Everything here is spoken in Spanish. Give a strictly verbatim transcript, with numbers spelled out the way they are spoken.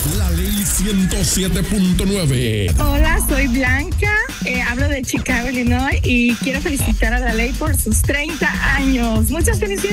La Ley ciento siete punto nueve. Hola, soy Blanca, eh, hablo de Chicago, Illinois, y quiero felicitar a La Ley por sus treinta años. Muchas felicidades.